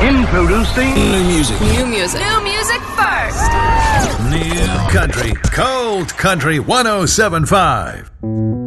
Introducing New music. New music. New music first. New country. Cold Country 107.5.